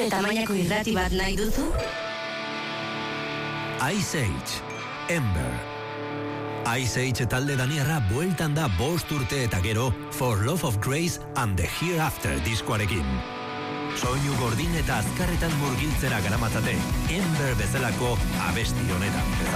tamainako irrati bat nahi duzu? Ice Age, Ember. Ice Age talde daniarra bueltan da 5 urte eta gero For Love of Grace and the Hereafter diskoarekin. Soinu gordin eta azkarretan murgiltzera garamatzate Ember bezalako abesti honetan.